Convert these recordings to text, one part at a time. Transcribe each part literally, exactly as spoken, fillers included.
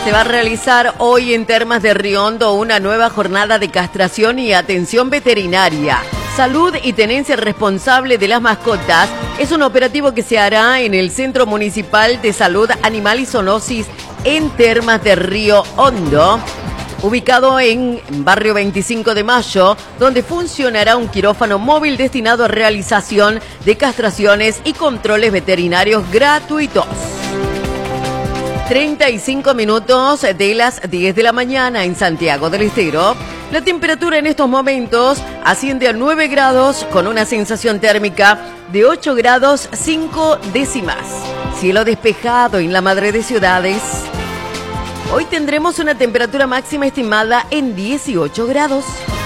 Se va a realizar hoy en Termas de Río Hondo una nueva jornada de castración y atención veterinaria. Salud y tenencia responsable de las mascotas es un operativo que se hará en el Centro Municipal de Salud Animal y Zoonosis en Termas de Río Hondo, ubicado en Barrio veinticinco de Mayo, donde funcionará un quirófano móvil destinado a realización de castraciones y controles veterinarios gratuitos. treinta y cinco minutos de las diez de la mañana en Santiago del Estero. La temperatura en estos momentos asciende a nueve grados con una sensación térmica de ocho grados cinco décimas. Cielo despejado en la madre de ciudades. Hoy tendremos una temperatura máxima estimada en dieciocho grados.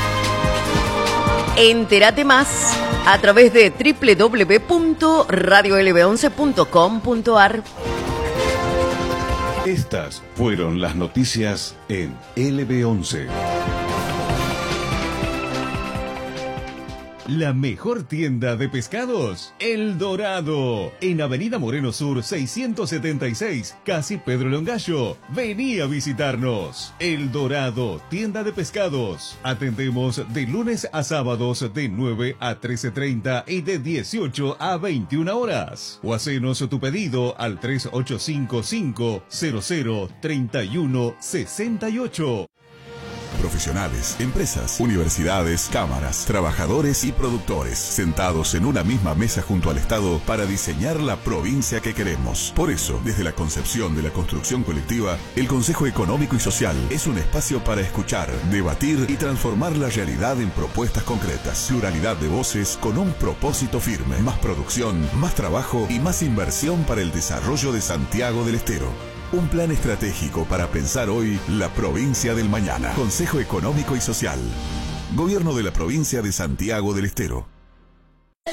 Entérate más a través de doble u doble u doble u punto radio l b once punto com punto a r. Estas fueron las noticias en L B once. La mejor tienda de pescados, El Dorado, en Avenida Moreno Sur seiscientos setenta y seis, casi Pedro Longallo. Vení a visitarnos. El Dorado, tienda de pescados. Atendemos de lunes a sábados de nueve a trece treinta y de dieciocho a veintiuna horas. O hacenos tu pedido al tres ocho cinco cinco cero cero tres uno seis ocho. Profesionales, empresas, universidades, cámaras, trabajadores y productores, sentados en una misma mesa junto al Estado para diseñar la provincia que queremos. Por eso, desde la concepción de la construcción colectiva, el Consejo Económico y Social es un espacio para escuchar, debatir y transformar la realidad en propuestas concretas. Pluralidad de voces con un propósito firme. Más producción, más trabajo y más inversión para el desarrollo de Santiago del Estero. Un plan estratégico para pensar hoy la provincia del mañana. Consejo Económico y Social. Gobierno de la provincia de Santiago del Estero.